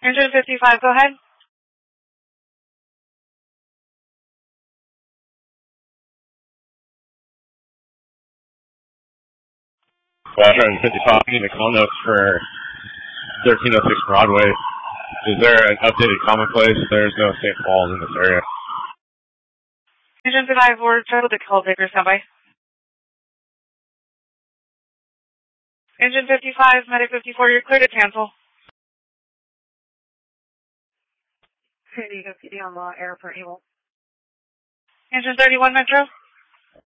Engine 55, go ahead. Quadrant 55, need a call notes for 1306 Broadway. Is there an updated commonplace? There's no St. Paul's in this area. Engine 55, we're total the call taker, standby. Engine 55, Medic 54, you're clear to cancel. San Diego PD on law, airport able. Engine 31, Metro.